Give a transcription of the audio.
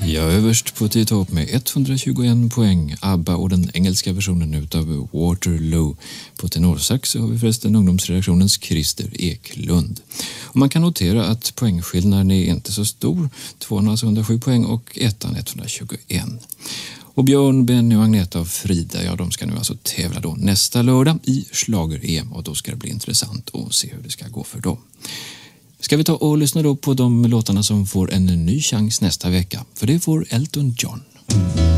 Ja, överst på 10 topp med 121 poäng, ABBA och den engelska versionen utav Waterloo. På tenorsax så har vi förresten ungdomsredaktionens Christer Eklund. Och man kan notera att poängskillnaden är inte så stor, 2 alltså 107 poäng och 1 121. Och Björn, Benny och Agneta och Frida, ja, de ska nu alltså tävla då nästa lördag i Schlager-EM och då ska det bli intressant att se hur det ska gå för dem. Ska vi ta och lyssna då på de låtarna som får en ny chans nästa vecka, för det får Elton John.